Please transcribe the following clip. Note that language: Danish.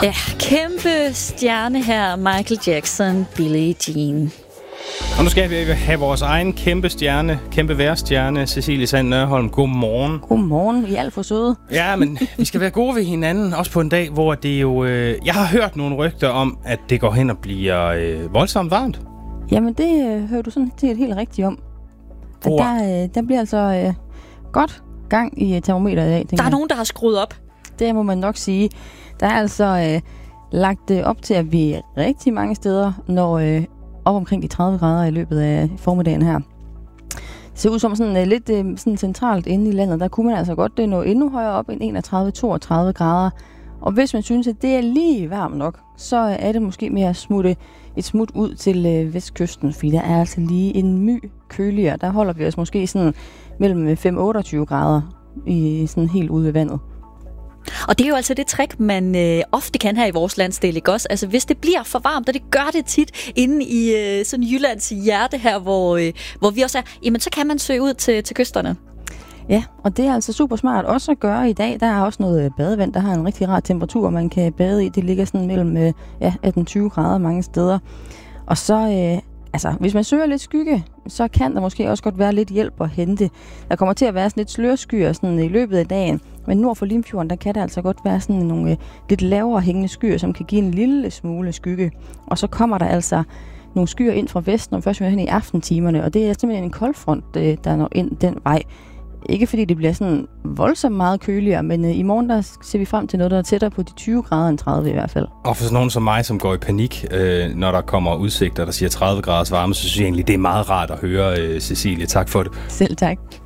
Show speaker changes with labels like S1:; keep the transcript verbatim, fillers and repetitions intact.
S1: Ja, kæmpe stjerne her, Michael Jackson, Billie Jean.
S2: Og nu skal vi have vores egen kæmpe stjerne, kæmpe værstjerne, Cecilie Sand Nørholm. Godmorgen.
S3: Godmorgen, I er alt for søde.
S2: Ja, men vi skal være gode ved hinanden, også på en dag, hvor det jo... Øh, jeg har hørt nogle rygter om, at det går hen og bliver øh, voldsomt varmt.
S3: Jamen, det øh, hører du sådan set helt rigtigt om. At der, øh, der bliver altså øh, godt gang i termometeret i dag.
S1: Der er jeg. nogen, der har skruet op.
S3: Det må man nok sige. Der er altså øh, lagt øh, op til, at vi rigtig mange steder når øh, op omkring de tredive grader i løbet af formiddagen her. Det ser ud som sådan øh, lidt øh, sådan centralt inde i landet. Der kunne man altså godt øh, nå endnu højere op end enogtredive til toogtredive grader. Og hvis man synes, at det er lige varmt nok, så er det måske mere at smutte et smut ud til øh, vestkysten, fordi der er altså lige en my køligere. Der holder vi os måske sådan mellem fem og otteogtyve grader i sådan helt ude ved vandet.
S1: Og det er jo altså det trick, man øh, ofte kan her i vores landsdel, ikke også? Altså hvis det bliver for varmt, og det gør det tit inde i øh, sådan Jyllands hjerte her, hvor, øh, hvor vi også er, jamen så kan man søge ud til, til kysterne.
S3: Ja, og det er altså super smart også at gøre i dag. Der er også noget badevand, der har en rigtig rar temperatur, man kan bade i. Det ligger sådan mellem øh, ja, atten til tyve grader mange steder. Og så, øh, altså, hvis man søger lidt skygge, så kan der måske også godt være lidt hjælp at hente. Der kommer til at være sådan lidt slørskyer sådan i løbet af dagen. Men nord for Limfjorden, der kan der altså godt være sådan nogle øh, lidt lavere hængende skyer, som kan give en lille smule skygge. Og så kommer der altså nogle skyer ind fra vesten, og først vi er hen i aftentimerne. Og det er simpelthen en koldfront, øh, der når ind den vej. Ikke fordi det bliver sådan voldsomt meget køligere, men øh, i morgen der ser vi frem til noget, der er tættere på de tyve grader end tredive i hvert fald.
S2: Og for sådan nogen som mig, som går i panik, øh, når der kommer udsigter, der siger tredive graders varme, så synes jeg egentlig, det er meget rart at høre, øh, Cecilie. Tak for det.
S3: Selv tak.